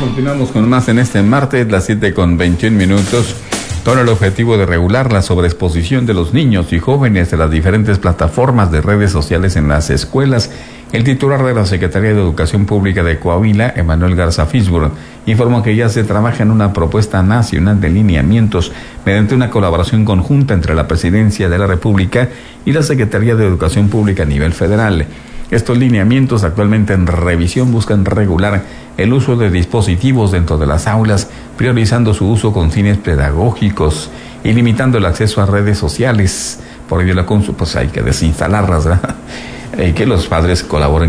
Continuamos con más en este martes, las 7:21, con el objetivo de regular la sobreexposición de los niños y jóvenes de las diferentes plataformas de redes sociales en las escuelas. El titular de la Secretaría de Educación Pública de Coahuila, Emanuel Garza Fisburg, informó que ya se trabaja en una propuesta nacional de lineamientos mediante una colaboración conjunta entre la Presidencia de la República y la Secretaría de Educación Pública a nivel federal. Estos lineamientos, actualmente en revisión, buscan regular el uso de dispositivos dentro de las aulas, priorizando su uso con fines pedagógicos y limitando el acceso a redes sociales. Por ello, pues hay que desinstalarlas, ¿verdad? Que los padres colaboren